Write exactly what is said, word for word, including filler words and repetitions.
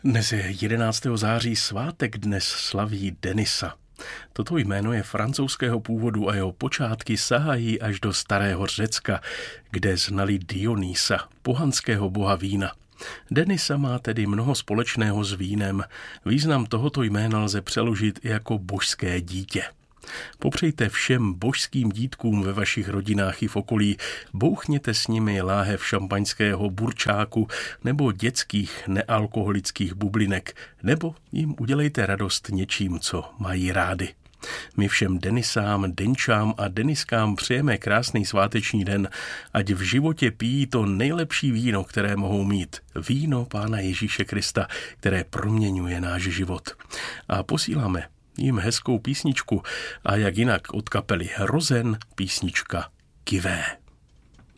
Dnes je jedenáctého září, svátek, dnes slaví Denisa. Toto jméno je francouzského původu a jeho počátky sahají až do starého Řecka, kde znali Dionýsa, pohanského boha vína. Denisa má tedy mnoho společného s vínem. Význam tohoto jména lze přeložit jako božské dítě. Popřejte všem božským dítkům ve vašich rodinách i v okolí, bouchněte s nimi láhev šampaňského burčáku nebo dětských nealkoholických bublinek, nebo jim udělejte radost něčím, co mají rády. My všem Denisám, Denčám a Deniskám přejeme krásný sváteční den, ať v životě pijí to nejlepší víno, které mohou mít. Víno Pána Ježíše Krista, které proměňuje náš život. A posíláme jim hezkou písničku a jak jinak od kapely Hrozen písnička Kivé.